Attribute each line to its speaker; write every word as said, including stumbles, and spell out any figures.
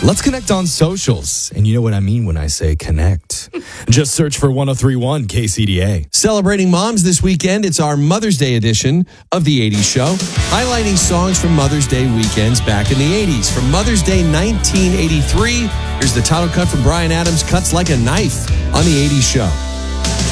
Speaker 1: Let's connect on socials. And you know what I mean when I say connect. Just search for one oh three point one K C D A.
Speaker 2: Celebrating moms this weekend, it's our Mother's Day edition of The eighties Show, highlighting songs from Mother's Day weekends back in the eighties. From Mother's Day nineteen eighty-three, here's the title cut from Bryan Adams, Cuts Like a Knife on The eighties Show.